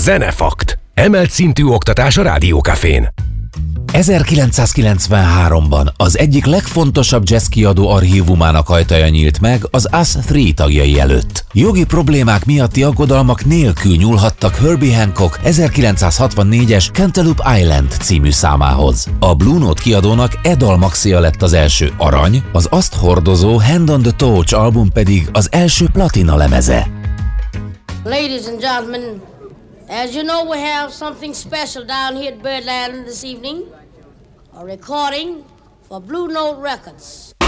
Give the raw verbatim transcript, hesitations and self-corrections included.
Zenefakt. Emelt szintű oktatás a Rádiókafén. ezerkilencszázkilencvenháromban az egyik legfontosabb jazzkiadó archívumának ajtaja nyílt meg az Us három tagjai előtt. Jogi problémák miatti aggodalmak nélkül nyúlhattak Herbie Hancock ezerkilencszázhatvannégyes Cantaloupe Island című számához. A Blue Note kiadónak e dal maxia lett az első arany, az azt hordozó Hand on the Torch album pedig az első platina lemeze. Ladies and gentlemen, as you know, we have something special down here at Birdland this evening. A recording for Blue Note Records.